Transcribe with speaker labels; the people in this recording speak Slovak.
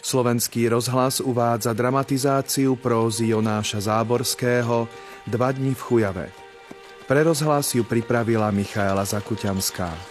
Speaker 1: Slovenský rozhlas uvádza dramatizáciu prózy Jonáša Záborského 2 dni v Chujave. Pre rozhlas ju pripravila Michaela Zakuťanská.